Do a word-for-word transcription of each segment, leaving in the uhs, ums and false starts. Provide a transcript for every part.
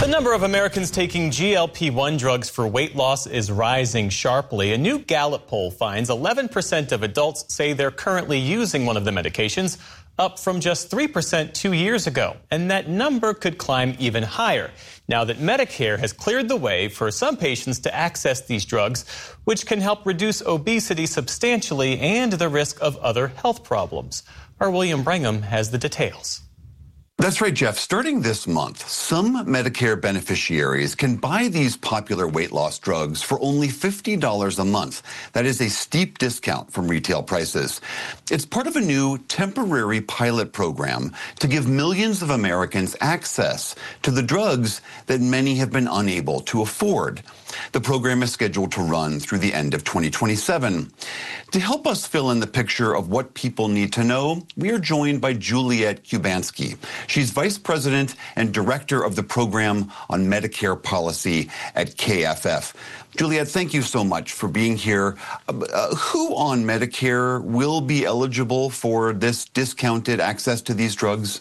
The number of Americans taking G L P one drugs for weight loss is rising sharply. A new Gallup poll finds eleven percent of adults say they're currently using one of the medications, up from just three percent two years ago. And that number could climb even higher now that Medicare has cleared the way for some patients to access these drugs, which can help reduce obesity substantially and the risk of other health problems. Our William Brangham has the details. That's right, Jeff. Starting this month, some Medicare beneficiaries can buy these popular weight loss drugs for only fifty dollars a month. That is a steep discount from retail prices. It's part of a new temporary pilot program to give millions of Americans access to the drugs that many have been unable to afford. The program is scheduled to run through the end of twenty twenty-seven. To help us fill in the picture of what people need to know, we are joined by Juliet Kubanski. She's Vice President and Director of the Program on Medicare Policy at K F F. Juliet, thank you so much for being here. Uh, who on Medicare will be eligible for this discounted access to these drugs?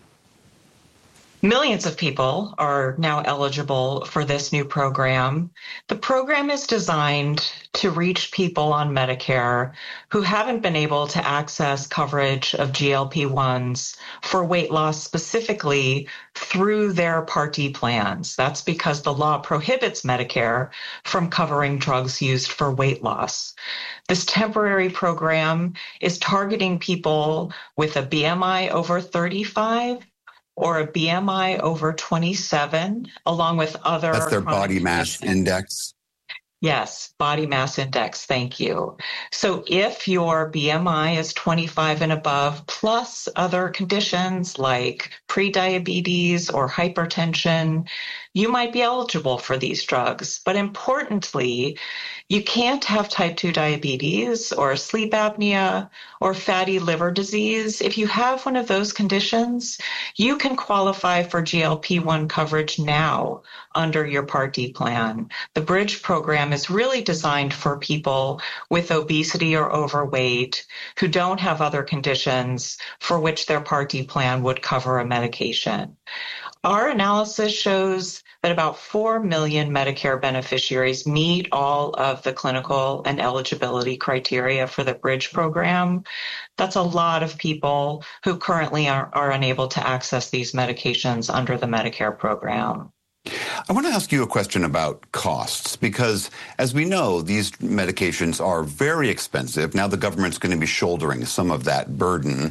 Millions of people are now eligible for this new program. The program is designed to reach people on Medicare who haven't been able to access coverage of G L P ones for weight loss specifically through their Part D plans. That's because the law prohibits Medicare from covering drugs used for weight loss. This temporary program is targeting people with a B M I over thirty-five or a B M I over twenty-seven, along with other... That's their body mass index. Yes, body mass index, thank you. So if your B M I is twenty-five and above, plus other conditions like prediabetes or hypertension, you might be eligible for these drugs. But importantly, you can't have type two diabetes or sleep apnea or fatty liver disease. If you have one of those conditions, you can qualify for G L P one coverage now under your Part D plan. The Bridge program is really designed for people with obesity or overweight who don't have other conditions for which their Part D plan would cover a medication. Our analysis shows that about four million Medicare beneficiaries meet all of the clinical and eligibility criteria for the Bridge program. That's a lot of people who currently are, are unable to access these medications under the Medicare program. I want to ask you a question about costs, because as we know, these medications are very expensive. Now the government's going to be shouldering some of that burden.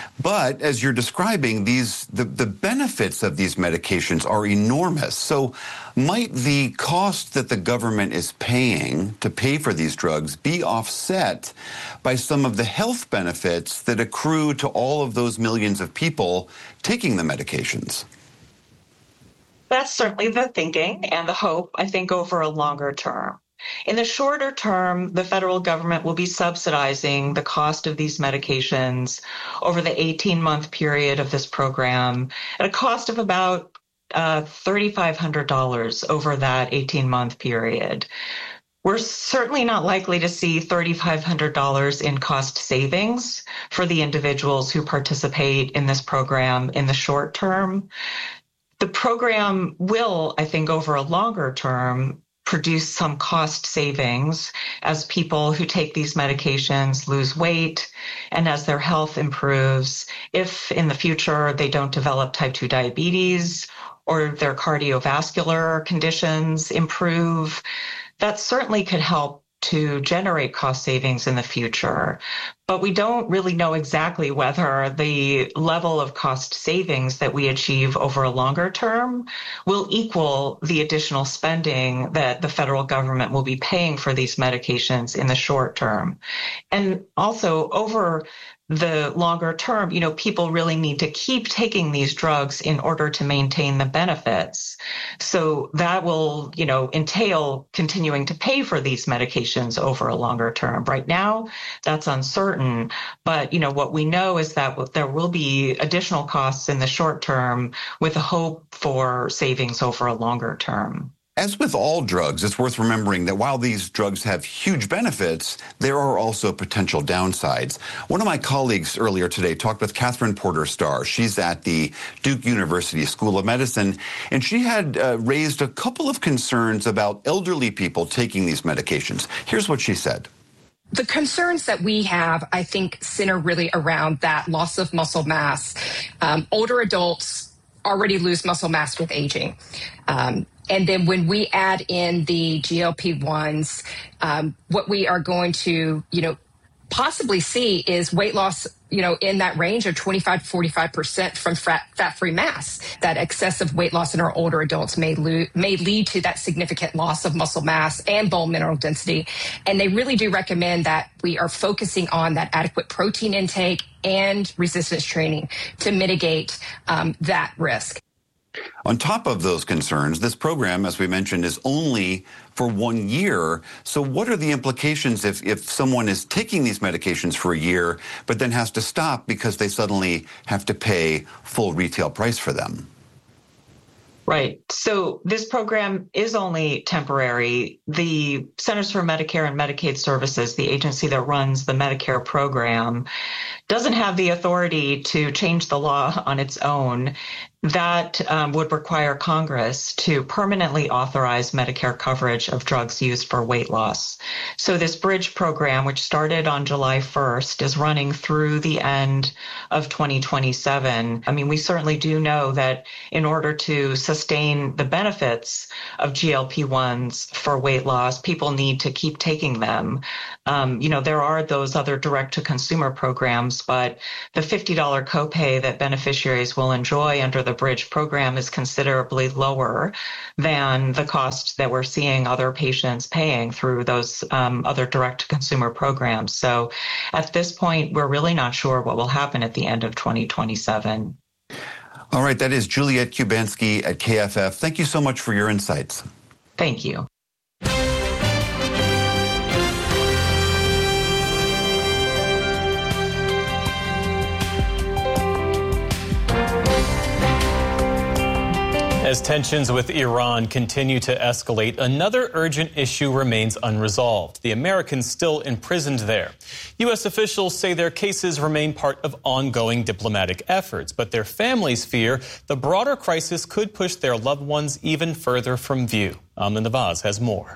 But as you're describing, these the, the benefits of these medications are enormous. So might the cost that the government is paying to pay for these drugs be offset by some of the health benefits that accrue to all of those millions of people taking the medications? That's certainly the thinking and the hope, I think, over a longer term. In the shorter term, the federal government will be subsidizing the cost of these medications over the eighteen-month period of this program at a cost of about uh, three thousand five hundred dollars over that eighteen-month period. We're certainly not likely to see three thousand five hundred dollars in cost savings for the individuals who participate in this program in the short term. The program will, I think, over a longer term, produce some cost savings as people who take these medications lose weight and as their health improves. If in the future they don't develop type two diabetes or their cardiovascular conditions improve, that certainly could help to generate cost savings in the future. But we don't really know exactly whether the level of cost savings that we achieve over a longer term will equal the additional spending that the federal government will be paying for these medications in the short term. And also over the longer term, you know, people really need to keep taking these drugs in order to maintain the benefits. So that will, you know, entail continuing to pay for these medications over a longer term. Right now, that's uncertain. But, you know, what we know is that there will be additional costs in the short term with a hope for savings over a longer term. As with all drugs, it's worth remembering that while these drugs have huge benefits, there are also potential downsides. One of my colleagues earlier today talked with Catherine Porter Starr. She's at the Duke University School of Medicine, and she had uh, raised a couple of concerns about elderly people taking these medications. Here's what she said. The concerns that we have, I think, center really around that loss of muscle mass. Um, older adults already lose muscle mass with aging. Um, and then when we add in the G L P ones, um, what we are going to, you know, possibly see is weight loss, you know, in that range of twenty-five to forty-five percent from fat, fat-free mass. That excessive weight loss in our older adults may, lo- may lead to that significant loss of muscle mass and bone mineral density. And they really do recommend that we are focusing on that adequate protein intake and resistance training to mitigate um, that risk. On top of those concerns, this program, as we mentioned, is only for one year. So what are the implications if, if someone is taking these medications for a year, but then has to stop because they suddenly have to pay full retail price for them? Right. So this program is only temporary. The Centers for Medicare and Medicaid Services, the agency that runs the Medicare program, doesn't have the authority to change the law on its own. That um, would require Congress to permanently authorize Medicare coverage of drugs used for weight loss. So this bridge program, which started on July first, is running through the end of twenty twenty-seven. I mean, we certainly do know that in order to sustain the benefits of G L P ones for weight loss, people need to keep taking them. Um, you know, there are those other direct-to-consumer programs, but the fifty dollars copay that beneficiaries will enjoy under the bridge program is considerably lower than the cost that we're seeing other patients paying through those um, other direct-to-consumer programs. So at this point, we're really not sure what will happen at the end of twenty twenty-seven. All right, that is Juliette Kubanski at K F F. Thank you so much for your insights. Thank you. As tensions with Iran continue to escalate, another urgent issue remains unresolved. The Americans still imprisoned there. U S officials say their cases remain part of ongoing diplomatic efforts, but their families fear the broader crisis could push their loved ones even further from view. Amna Nawaz has more.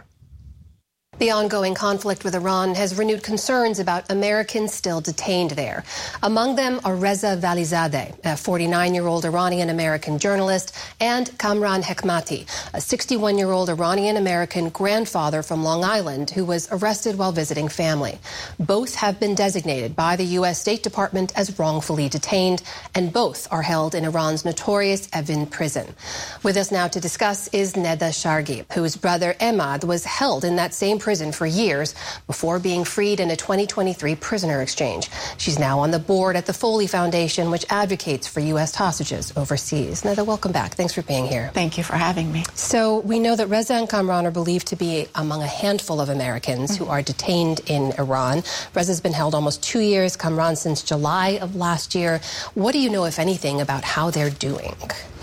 The ongoing conflict with Iran has renewed concerns about Americans still detained there. Among them are Reza Valizadeh, a forty-nine-year-old Iranian-American journalist, and Kamran Hekmati, a sixty-one-year-old Iranian-American grandfather from Long Island who was arrested while visiting family. Both have been designated by the U S State Department as wrongfully detained, and both are held in Iran's notorious Evin prison. With us now to discuss is Neda Shargi, whose brother Emad was held in that same prison for years before being freed in a twenty twenty-three prisoner exchange. She's now on the board at the Foley Foundation, which advocates for U S hostages overseas. Neda, welcome back. Thanks for being here. Thank you for having me. So we know that Reza and Kamran are believed to be among a handful of Americans mm-hmm. who are detained in Iran. Reza's been held almost two years, Kamran since July of last year. What do you know, if anything, about how they're doing?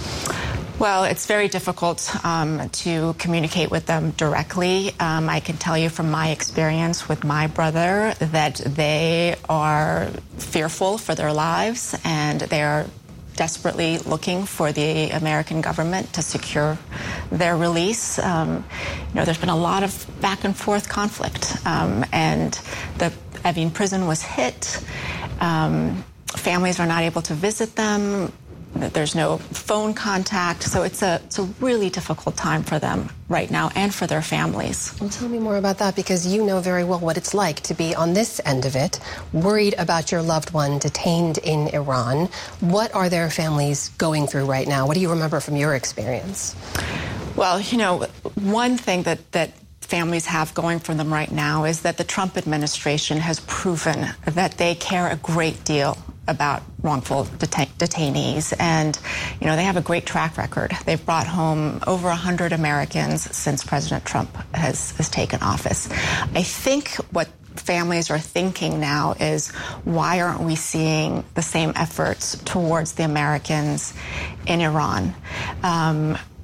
Well, it's very difficult um, to communicate with them directly. Um, I can tell you from my experience with my brother that they are fearful for their lives and they are desperately looking for the American government to secure their release. Um, you know, there's been a lot of back and forth conflict, um, and the Evin prison was hit. Um, families are not able to visit them. There's no phone contact, so it's a it's a really difficult time for them right now and for their families. Well, tell me more about that, because you know very well what it's like to be on this end of it, worried about your loved one detained in Iran. What are their families going through right now? What do you remember from your experience? Well, you know, one thing that, that families have going for them right now is that the Trump administration has proven that they care a great deal about wrongful detain- detainees. And, you know, they have a great track record. They've brought home over one hundred Americans since President Trump has, has taken office. I think what families are thinking now is, why aren't we seeing the same efforts towards the Americans in Iran? Um,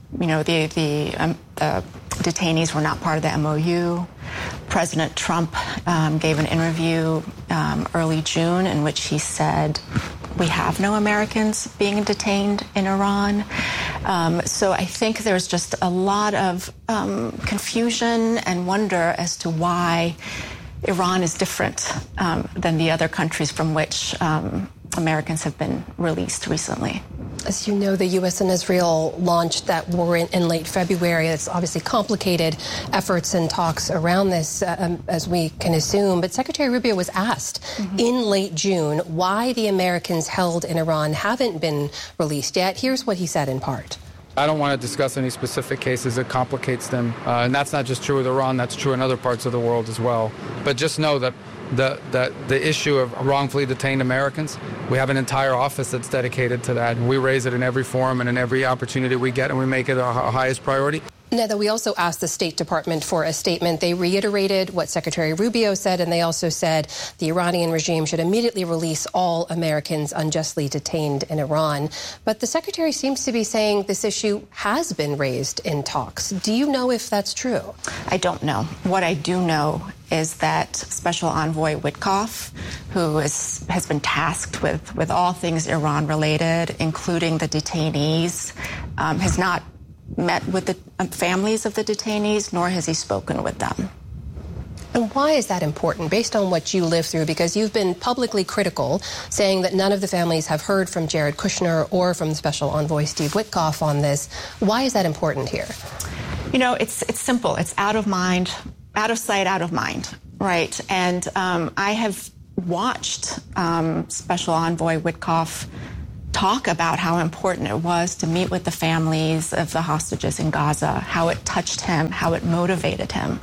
you know, the, the, um, the detainees were not part of the M O U. President Trump um, gave an interview um, early June in which he said, we have no Americans being detained in Iran. Um, so I think there's just a lot of um, confusion and wonder as to why Iran is different um, than the other countries from which um, Americans have been released recently. As you know, the U S and Israel launched that war in, in late February. It's obviously complicated efforts and talks around this, uh, um, as we can assume. But Secretary Rubio was asked mm-hmm. in late June why the Americans held in Iran haven't been released yet. Here's what he said in part. I don't want to discuss any specific cases. It complicates them. Uh, and that's not just true with Iran. That's true in other parts of the world as well. But just know that the, the, the issue of wrongfully detained Americans, we have an entire office that's dedicated to that. We raise it in every forum and in every opportunity we get, and we make it our highest priority. Neda, we also asked the State Department for a statement. They reiterated what Secretary Rubio said, and they also said the Iranian regime should immediately release all Americans unjustly detained in Iran. But the Secretary seems to be saying this issue has been raised in talks. Do you know if that's true? I don't know. What I do know is that Special Envoy Witkoff, who is, has been tasked with, with all things Iran-related, including the detainees, um, has not met with the families of the detainees, nor has he spoken with them. And why is that important, based on what you lived through? Because you've been publicly critical, saying that none of the families have heard from Jared Kushner or from Special Envoy Steve Witkoff on this. Why is that important here? You know, it's it's simple. It's out of mind, out of sight, out of mind, right? And um, I have watched um, Special Envoy Witkoff talk about how important it was to meet with the families of the hostages in Gaza, how it touched him, how it motivated him.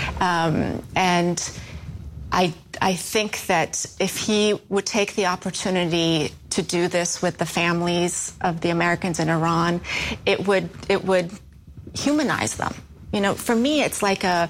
Um, and I, I think that if he would take the opportunity to do this with the families of the Americans in Iran, it would, it would humanize them. You know, for me, it's like a,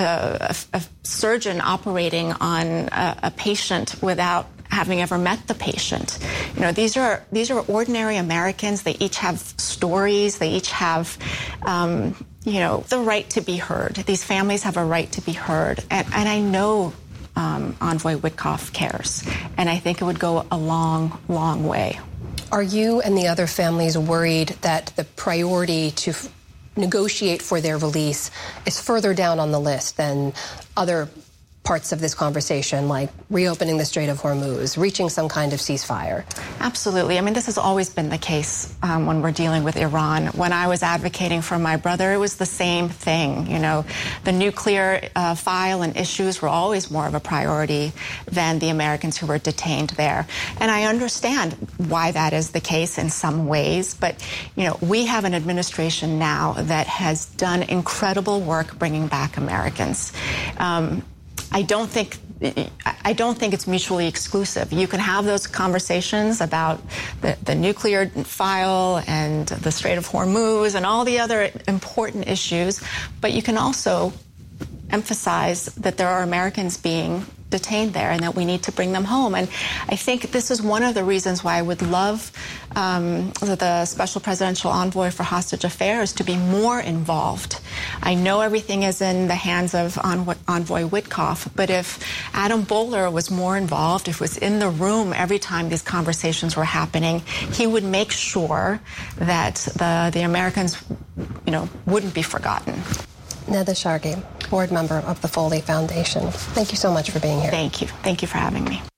a, a surgeon operating on a, a patient without having ever met the patient. You know, these are these are ordinary Americans. They each have stories. They each have, um, you know, the right to be heard. These families have a right to be heard. And, and I know um, Envoy Witkoff cares. And I think it would go a long, long way. Are you and the other families worried that the priority to f- negotiate for their release is further down on the list than other parts of this conversation, like reopening the Strait of Hormuz, reaching some kind of ceasefire? Absolutely. I mean, this has always been the case um, when we're dealing with Iran. When I was advocating for my brother, it was the same thing. You know, the nuclear uh, file and issues were always more of a priority than the Americans who were detained there. And I understand why that is the case in some ways. But, you know, we have an administration now that has done incredible work bringing back Americans. Um, I don't think I don't think it's mutually exclusive. You can have those conversations about the, the nuclear file and the Strait of Hormuz and all the other important issues, but you can also emphasize that there are Americans being detained there and that we need to bring them home. And I think this is one of the reasons why I would love um, the Special Presidential Envoy for Hostage Affairs to be more involved. I know everything is in the hands of Envoy, Envoy Witkoff, but if Adam Boehler was more involved, if he was in the room every time these conversations were happening, he would make sure that the, the Americans, you know, wouldn't be forgotten. Neda Shargi, board member of the Foley Foundation. Thank you so much for being here. Thank you. Thank you for having me.